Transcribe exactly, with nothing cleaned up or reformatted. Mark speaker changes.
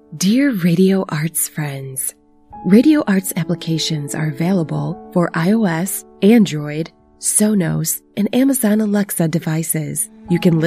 Speaker 1: Dear Radio Arts friends, Radio Arts applications are available for iOS, Android, Sonos, and Amazon Alexa devices. You can